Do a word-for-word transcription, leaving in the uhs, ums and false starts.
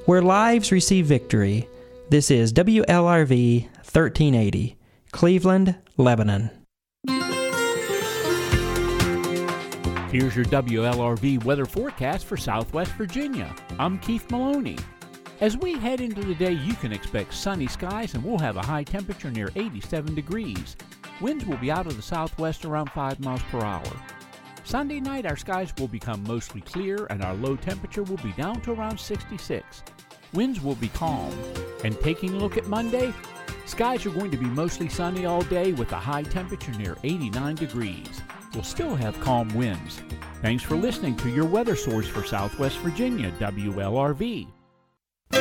where lives receive victory. This is W L R V thirteen eighty, Cleveland, Lebanon. Here's your W L R V weather forecast for Southwest Virginia. I'm Keith Maloney. As we head into the day, you can expect sunny skies and we'll have a high temperature near eighty-seven degrees. Winds will be out of the southwest around five miles per hour. Sunday night, our skies will become mostly clear and our low temperature will be down to around sixty-six. Winds will be calm. And taking a look at Monday, skies are going to be mostly sunny all day with a high temperature near eighty-nine degrees. We'll still have calm winds. Thanks for listening to your weather source for Southwest Virginia, W L R V.